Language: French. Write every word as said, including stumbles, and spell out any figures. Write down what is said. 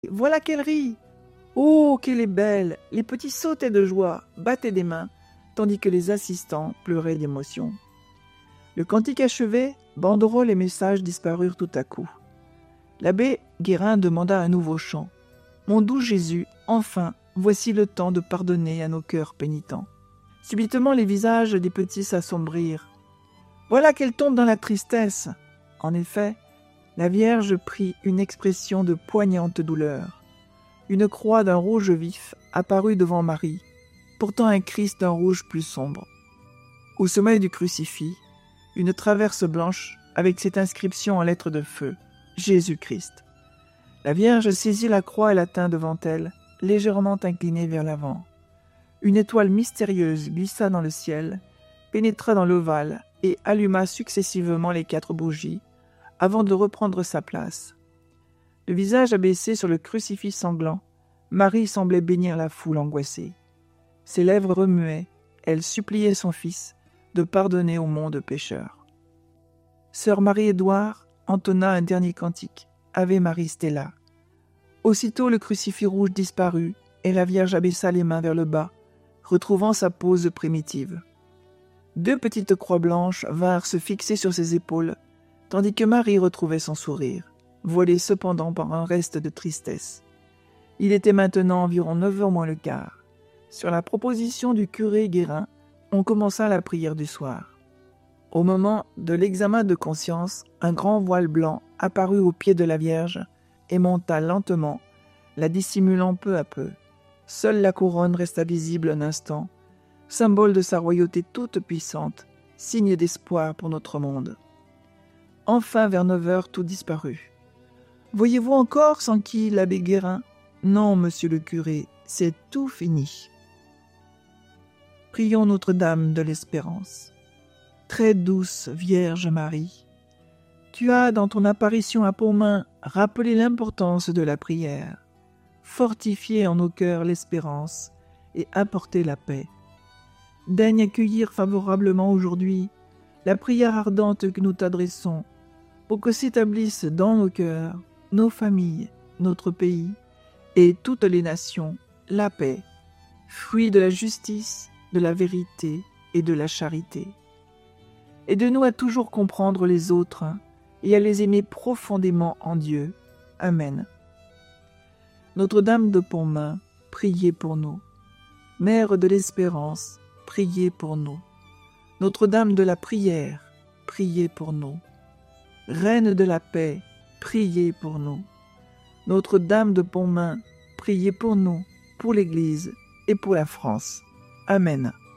Voilà qu'elle rit. Oh, qu'elle est belle! Les petits sautaient de joie, battaient des mains, tandis que les assistants pleuraient d'émotion. Le cantique achevé, banderoles et messages disparurent tout à coup. L'abbé Guérin demanda un nouveau chant. « Mon doux Jésus, enfin, voici le temps de pardonner à nos cœurs pénitents. » Subitement, les visages des petits s'assombrirent. Voilà qu'elle tombe dans la tristesse. En effet, la Vierge prit une expression de poignante douleur. Une croix d'un rouge vif apparut devant Marie, portant un Christ d'un rouge plus sombre. Au sommet du crucifix, une traverse blanche avec cette inscription en lettres de feu, « Jésus-Christ ». La Vierge saisit la croix et la tint devant elle, légèrement inclinée vers l'avant. Une étoile mystérieuse glissa dans le ciel, pénétra dans l'ovale et alluma successivement les quatre bougies, avant de reprendre sa place. Le visage abaissé sur le crucifix sanglant, Marie semblait bénir la foule angoissée. Ses lèvres remuaient, elle suppliait son Fils de pardonner au monde pécheur. Sœur Marie-Édouard entonna un dernier cantique, Ave Marie Stella. Aussitôt le crucifix rouge disparut et la Vierge abaissa les mains vers le bas, retrouvant sa pose primitive. Deux petites croix blanches vinrent se fixer sur ses épaules, tandis que Marie retrouvait son sourire, voilé cependant par un reste de tristesse. Il était maintenant environ neuf heures moins le quart. Sur la proposition du curé Guérin, on commença la prière du soir. Au moment de l'examen de conscience, un grand voile blanc apparut au pied de la Vierge et monta lentement, la dissimulant peu à peu. Seule la couronne resta visible un instant, symbole de sa royauté toute puissante, signe d'espoir pour notre monde. Enfin, vers neuf heures, tout disparut. « Voyez-vous encore, s'enquit l'abbé Guérin. Non, monsieur le curé, c'est tout fini. » Prions Notre-Dame de l'Espérance. Très douce Vierge Marie, tu as, dans ton apparition à Pontmain, rappelé l'importance de la prière, fortifié en nos cœurs l'espérance et apporté la paix. Daigne accueillir favorablement aujourd'hui la prière ardente que nous t'adressons, pour que s'établisse dans nos cœurs, nos familles, notre pays et toutes les nations la paix, fruit de la justice, de la vérité et de la charité. Aide-nous à toujours comprendre les autres et à les aimer profondément en Dieu. Amen. Notre-Dame de Pontmain, priez pour nous. Mère de l'Espérance, priez pour nous. Notre-Dame de la Prière, priez pour nous. Reine de la Paix, priez pour nous. Notre-Dame de Pontmain, priez pour nous, pour l'Église et pour la France. Amen.